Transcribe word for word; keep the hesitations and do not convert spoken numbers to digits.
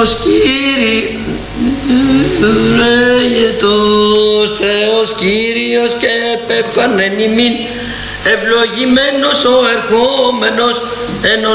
Θεός Κύριος, Θεός Κύριος και επέφανεν ημίν, ευλογημένος ο ερχόμενος εν